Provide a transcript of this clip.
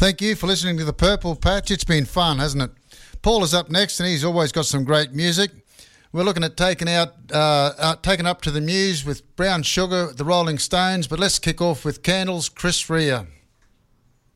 Thank you for listening to the Purple Patch. It's been fun, hasn't it? Paul is up next, and he's always got some great music. We're looking at taking up to the Muse with Brown Sugar, the Rolling Stones, but let's kick off with Candles, Chris Rea.